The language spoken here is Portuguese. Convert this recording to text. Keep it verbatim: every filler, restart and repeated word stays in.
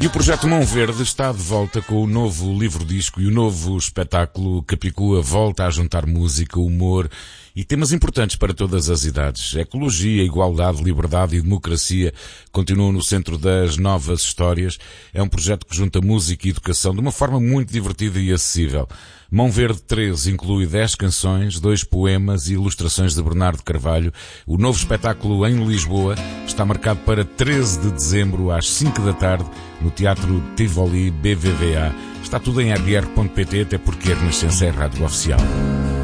E o projeto Mão Verde está de volta com o novo livro-disco e o novo espetáculo Capicua volta a juntar música, humor e temas importantes para todas as idades. Ecologia, igualdade, liberdade e democracia continuam no centro das novas histórias. É um projeto que junta música e educação de uma forma muito divertida e acessível. Mão Verde treze inclui dez canções, dois poemas e ilustrações de Bernardo Carvalho. O novo espetáculo em Lisboa está marcado para treze de dezembro às cinco da tarde no Teatro Tivoli B V V A. Está tudo em r b r ponto p t, até porque a Renascença é a rádio oficial.